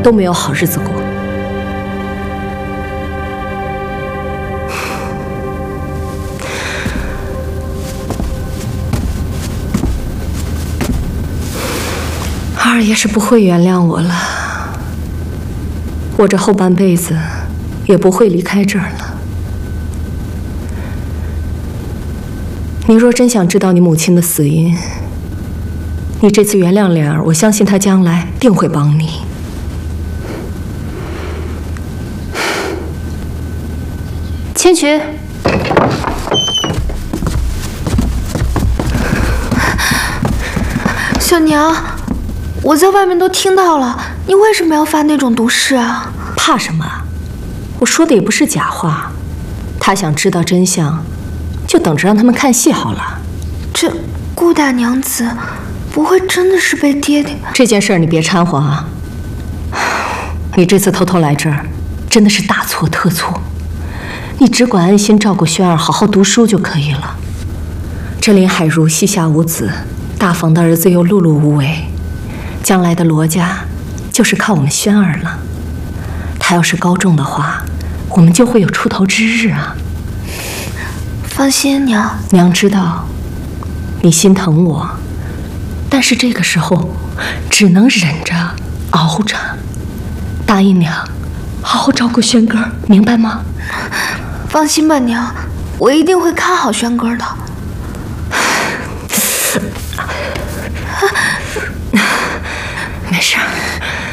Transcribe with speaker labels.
Speaker 1: 都没有好日子过。二爷是不会原谅我了，我这后半辈子也不会离开这儿了。你若真想知道你母亲的死因，你这次原谅莲儿，我相信她将来定会帮你。千寻，
Speaker 2: 小娘，我在外面都听到了，你为什么要发那种毒誓啊？
Speaker 1: 怕什么？我说的也不是假话。他想知道真相，就等着让他们看戏好了。
Speaker 2: 这顾大娘子不会真的是被爹爹……
Speaker 1: 这件事儿你别掺和啊！你这次偷偷来这儿，真的是大错特错。你只管安心照顾轩儿，好好读书就可以了。这林海如膝下无子，大房的儿子又碌碌无为，将来的罗家就是靠我们轩儿了。他要是高中的话，我们就会有出头之日啊！
Speaker 2: 放心，娘。
Speaker 1: 娘知道你心疼我，但是这个时候只能忍着熬着。答应娘，好好照顾轩哥，明白吗？
Speaker 2: 放心吧，娘，我一定会看好轩哥的。
Speaker 1: 没事，